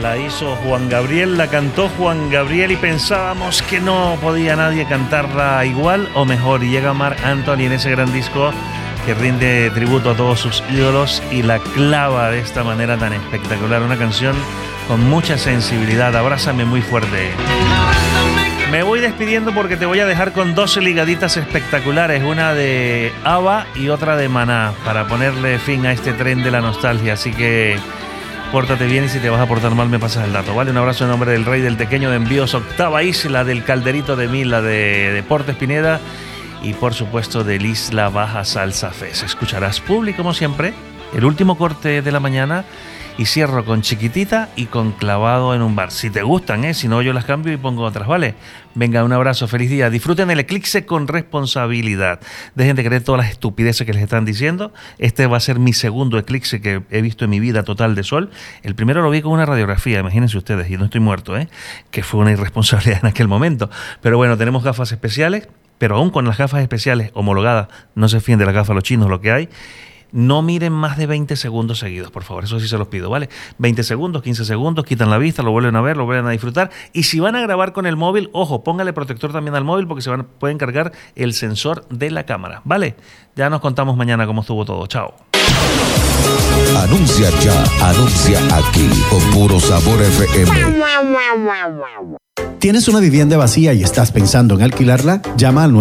La hizo Juan Gabriel, la cantó Juan Gabriel y pensábamos que no podía nadie cantarla igual o mejor. Y llega Marc Anthony en ese gran disco que rinde tributo a todos sus ídolos y la clava de esta manera tan espectacular. Una canción con mucha sensibilidad. Abrázame muy fuerte. Me voy despidiendo porque te voy a dejar con 2 ligaditas espectaculares, una de ABBA y otra de Maná, para ponerle fin a este tren de la nostalgia. Así que pórtate bien y si te vas a portar mal me pasas el dato, ¿vale? Un abrazo en nombre del Rey del Tequeño de Envíos Octava Isla, del Calderito de Mila, de Deportes Pineda y por supuesto del Isla Baja Salsa Fest. Escucharás Publi como siempre, el último corte de la mañana. Y cierro con Chiquitita y con Clavado en un bar. Si te gustan, si no yo las cambio y pongo otras, ¿vale? Venga, un abrazo, feliz día. Disfruten el eclipse con responsabilidad. Dejen de creer todas las estupideces que les están diciendo. Este va a ser mi segundo eclipse que he visto en mi vida total de sol. El primero lo vi con una radiografía, imagínense ustedes, y no estoy muerto, que fue una irresponsabilidad en aquel momento. Pero bueno, tenemos gafas especiales, pero aún con las gafas especiales homologadas, no se fíen de las gafas los chinos, lo que hay. No miren más de 20 segundos seguidos, por favor, eso sí se los pido, ¿vale? 20 segundos, 15 segundos, quitan la vista, lo vuelven a ver, lo vuelven a disfrutar. Y si van a grabar con el móvil, ojo, póngale protector también al móvil porque pueden cargar el sensor de la cámara, ¿vale? Ya nos contamos mañana cómo estuvo todo. Chao. Anuncia ya, anuncia aquí, con Puro Sabor FM. ¿Tienes una vivienda vacía y estás pensando en alquilarla? Llama al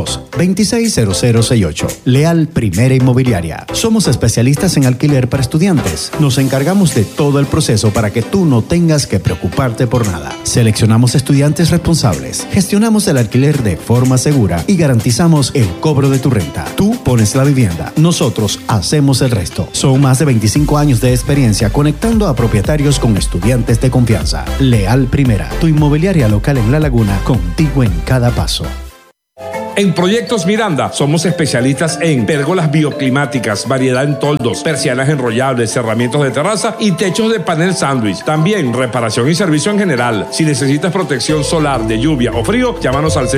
922-260068. Leal Primera Inmobiliaria. Somos especialistas en alquiler para estudiantes. Nos encargamos de todo el proceso para que tú no tengas que preocuparte por nada. Seleccionamos estudiantes responsables, gestionamos el alquiler de forma segura y garantizamos el cobro de tu renta. Tú pones la vivienda, nosotros hacemos el resto. Son más de 25 años de experiencia conectando a propietarios con estudiantes de confianza. Leal Primera, tu inmobiliaria local en La Laguna, contigo en cada paso. En Proyectos Miranda somos especialistas en pérgolas bioclimáticas, variedad en toldos, persianas enrollables, cerramientos de terraza y techos de panel sándwich. También reparación y servicio en general. Si necesitas protección solar de lluvia o frío, llámanos al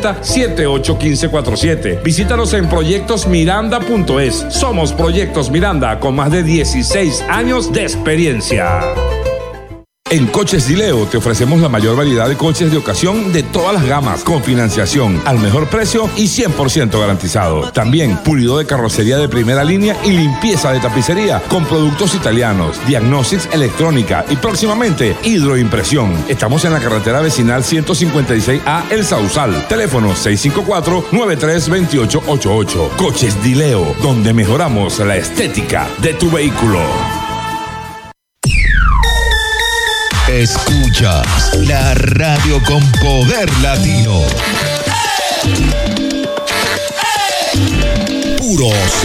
660-781547. Visítanos en proyectosmiranda.es. Somos Proyectos Miranda con más de 16 años de experiencia. En Coches Dileo te ofrecemos la mayor variedad de coches de ocasión de todas las gamas, con financiación al mejor precio y 100% garantizado. También pulido de carrocería de primera línea y limpieza de tapicería con productos italianos, diagnostics electrónica y próximamente hidroimpresión. Estamos en la carretera vecinal 156A El Sausal. Teléfono 654-932888. Coches Dileo, donde mejoramos la estética de tu vehículo. Escuchas la radio con poder latino. Puros